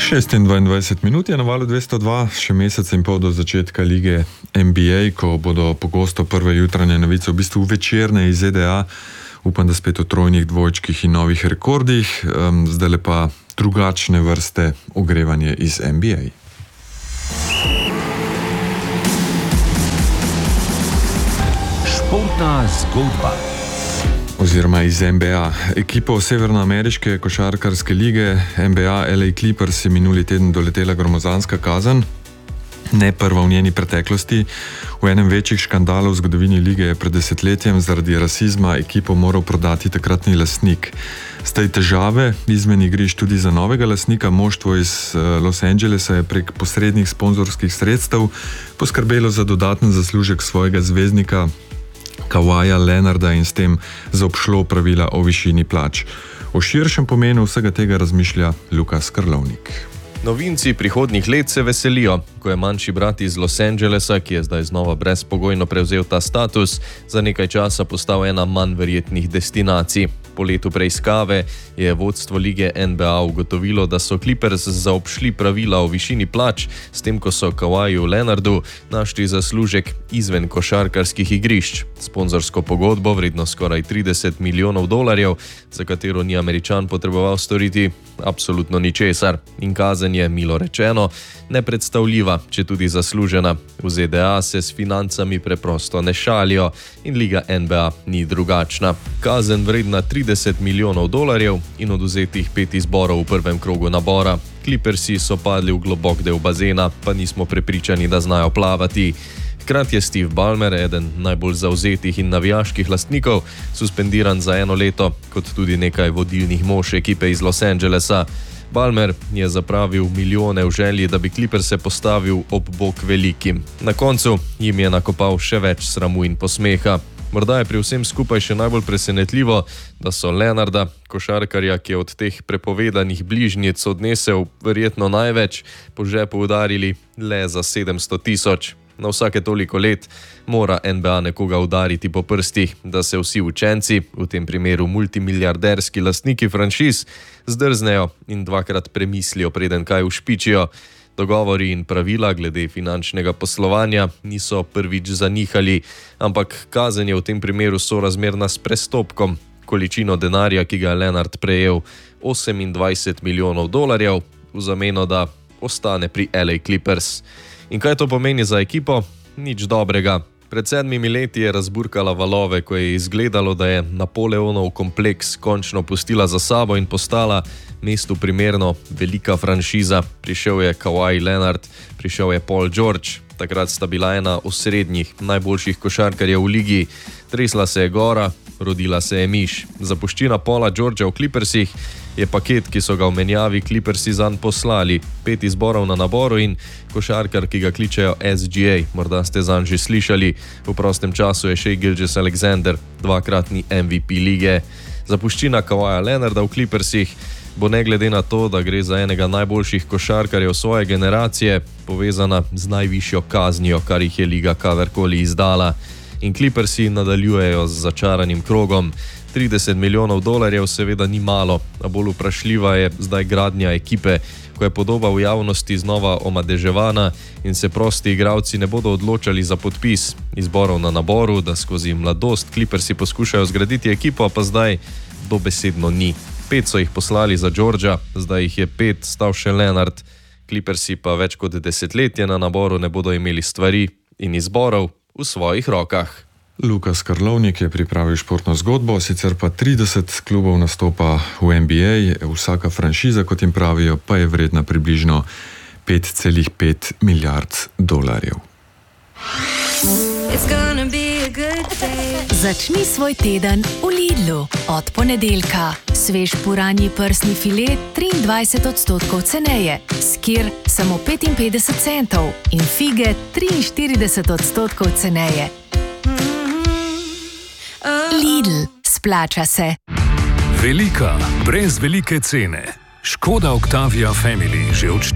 26 minut je na valu 202, še mesec in pol do začetka lige NBA, ko bodo pogosto prve jutranje novice v bistvu večerne iz ZDA. Upam, da spet o trojnih, dvojčkih in novih rekordih, zdaj pa drugačne vrste ogrevanje iz NBA. Športna zgodba. Oziroma iz NBA. Ekipo severnoameriške košarkarske lige NBA LA Clippers je minuli teden doletela gromozanska kazen. Ne prva v njeni preteklosti. V enem večjih škandalov v zgodovini lige je pred desetletjem zaradi rasizma ekipo moral prodati takratni lastnik. Zdaj težave izven igrišč tudi za novega lastnika. Moštvo iz Los Angelesa je prek posrednih sponzorskih sredstev poskrbelo za dodaten zaslužek svojega zvezdnika Kawaja Leonarda in s tem zaobšlo pravila o višini plač. O širšem pomenu vsega tega razmišlja Lukas Krlovnik. Novinci prihodnjih let se veselijo, ko je manjši brat iz Los Angelesa, ki je zdaj znova brezpogojno prevzel ta status, za nekaj časa postal ena manj verjetnih destinacij. Po letu preiskave je vodstvo lige NBA ugotovilo, da so Clippers zaobšli pravila o višini plač, s tem, ko so Kawaju Leonardu našli zaslužek izven košarkarskih igrišč. Sponzorsko pogodbo vredno skoraj $30 milijonov, za katero ni Američan potreboval storiti absolutno ničesar. In kazen je, milo rečeno, nepredstavljiva, če tudi zaslužena. V ZDA se s financami preprosto ne šalijo in liga NBA ni drugačna. Kazen vredna $30 milijonov in oduzetih 5 izborov v prvem krogu nabora. Clippersi so padli v globok del bazena, pa nismo prepričani, da znajo plavati. Hkrati je Steve Ballmer, eden najbolj zavzetih in navijaških lastnikov, suspendiran za 1 leto, kot tudi nekaj vodilnih mož ekipe iz Los Angelesa. Ballmer je zapravil milijone v želji, da bi Clippers postavil ob bok velikim. Na koncu jim je nakopal še več sramu in posmeha. Morda je pri vsem skupaj še najbolj presenetljivo, da so Leonarda, košarkarja, ki je od teh prepovedanih bližnjic odnesel verjetno največ, po žepu udarili le za 700,000. Na vsake toliko let mora NBA nekoga udariti po prstih, da se vsi učenci, v tem primeru multimiliarderski lastniki franšiz, zdrznejo in dvakrat premislijo, preden kaj ušpičijo. Dogovori in pravila glede finančnega poslovanja niso prvič zanihali, ampak kazen je v tem primeru sorazmerna s prestopkom. Količino denarja, ki ga je Leonard prejel, $28 milijonov, v zameno, da ostane pri LA Clippers. In kaj to pomeni za ekipo? Nič dobrega. Pred 7 leti je razburkala valove, ko je izgledalo, da je Napoleonov kompleks končno pustila za sabo in postala mestu primerno velika franšiza. Prišel je Kawhi Leonard, prišel je Paul George. Takrat sta bila ena osrednjih, najboljših košarkarjev v ligi. Tresla se je gora, rodila se je miš. Zapuščina Paula Georgea v Clippersih je paket, ki so ga v menjavi Clippersi zanj poslali. 5 izborov na naboru in košarkar, ki ga kličejo SGA. Morda ste zanj že slišali. V prostem času je Shai Gilgeous-Alexander, 2-kratni MVP lige. Zapuščina Kawaja Leonarda v Clippersih bo ne glede na to, da gre za enega najboljših košarkarjev svoje generacije, povezana z najvišjo kaznijo, kar jih je liga kadarkoli izdala. In Clippersi nadaljujejo z začaranim krogom. $30 milijonov seveda ni malo, a bolj vprašljiva je zdaj gradnja ekipe, ko je podoba v javnosti znova omadeževana in se prosti igralci ne bodo odločali za podpis izborov na naboru, da skozi mladost Clippersi poskušajo zgraditi ekipo, pa zdaj dobesedno ni. 5 so jih poslali za Georgea, zdaj jih je 5 stal še Leonard. Clippersi pa več kot desetletje na naboru ne bodo imeli stvari in izborov v svojih rokah. Lukas Krlovnik je pripravil športno zgodbo, sicer pa 30 klubov nastopa v NBA, vsaka franšiza, kot jim pravijo, pa je vredna približno $5,5 milijard. Začni svoj teden v Lidlu. Od ponedeljka. Svež puranji prsni filet 23% ceneje. Skir samo 55 centov in fige 43% ceneje. Lidl, splača se. Velika, brez velike cene. Škoda Octavia Family že od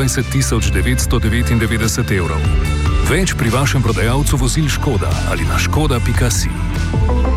24,999 €. Več pri vašem prodajalcu vozil Škoda ali na škoda.si.